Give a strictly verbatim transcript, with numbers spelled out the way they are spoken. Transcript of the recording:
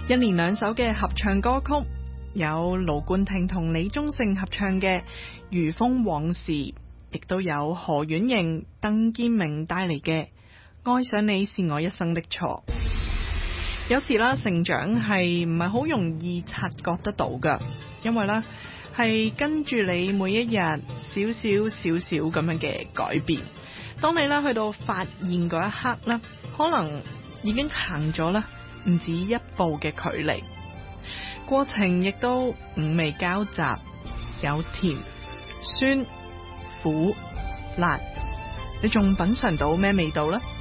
一連兩首嘅合唱歌曲，有盧冠廷同李宗盛合唱嘅《如風往事》，亦都有何婉瑩、鄧建明帶嚟嘅《愛上你是我一生的錯》。有時啦，成長係唔係好容易察覺得到噶，因為咧係跟住你每一日少少少少咁樣嘅改變。當你咧去到發現嗰一刻咧，可能已經行咗啦唔止一步嘅距離，過程亦都五味交集，有甜、酸、苦、辣，你仲品嘗到咩味道呢？